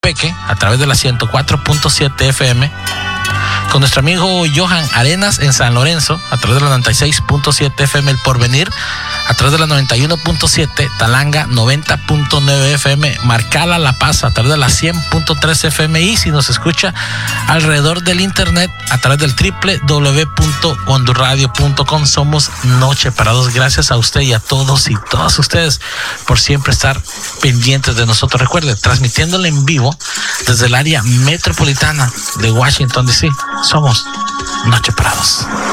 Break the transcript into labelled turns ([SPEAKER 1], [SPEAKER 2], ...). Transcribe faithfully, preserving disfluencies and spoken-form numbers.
[SPEAKER 1] Coatepeque a través de la ciento cuatro punto siete F M, con nuestro amigo Johan Arenas en San Lorenzo a través de la noventa y seis punto siete F M, El Porvenir a través de la noventa y uno punto siete, Talanga noventa punto nueve F M, Marcala La Paz a través de la cien punto tres F M, y si nos escucha alrededor del internet a través del doble u doble u doble u punto hondurradio punto com. Somos Noche para Dos. Gracias a usted y a todos y todas ustedes por siempre estar pendientes de nosotros. Recuerde, transmitiéndole en vivo desde el área metropolitana de Washington D C. Somos Noche para Dos.